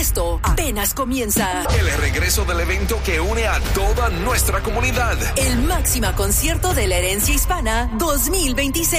Esto apenas comienza. El regreso del evento que une a toda nuestra comunidad. El Máxima Concierto de la Herencia Hispana 2026.